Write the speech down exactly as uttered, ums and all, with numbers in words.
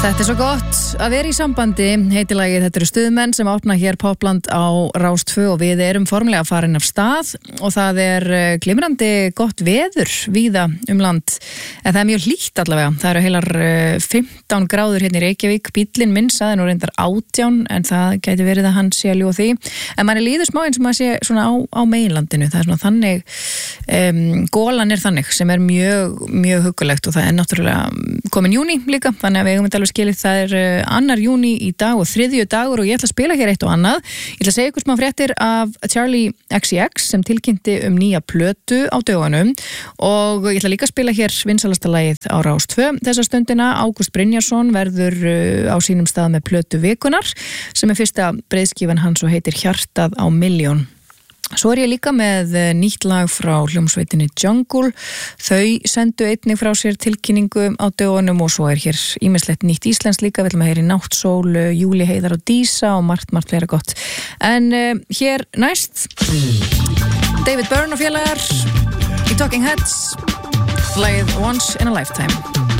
Þetta er svo gott að vera í sambandi, heitir lagið. Þetta eru stuðmenn sem opna hér Popland á Rás tvö og við erum formlega farin af stað og það er glimrandi gott veður víða um land. En það er mjög hlýtt allavega. Það eru heilar fimmtán gráður hérna í Reykjavík. Bíllinn minn sagði nú reyndar átján en það gæti verið að hann sé að ljúga því. En maður er líður smá eins og maður sé svona á, á meginlandinu. Það er svona þannig, um, gólan er þannig sem er mjög, mjög huggulegt og það er náttúrulega komin júní líka, þannig að við eigum þetta alveg skilið. Það er annar júní í dag og þriðju dagur og ég ætla að spila hér eitt og annað. Ég ætla að segja ykkur smá fréttir af Charli X C X sem tilkynnti um nýja plötu á dögunum og ég ætla líka að spila hér vinsalasta lagið á Rás tvö. Þessa stundina Ágúst Brynjarsson verður á sínum stað með plötu vikunar sem er fyrsta breiðskífan hans og heitir Hjartað á milljón. Svo er ég líka með nýtt lag frá hljómsveitinni Jungle. Þau sendu einnig frá sér tilkynningu á dögunum og svo er hér ýmislegt nýtt íslenskt líka. Við ætlum að heyra í Náttsól, Júli Heiðar og Dísa og margt, margt fleira gott. En uh, hér næst David Byrne og félagar í Talking Heads, lagið Once in a Lifetime.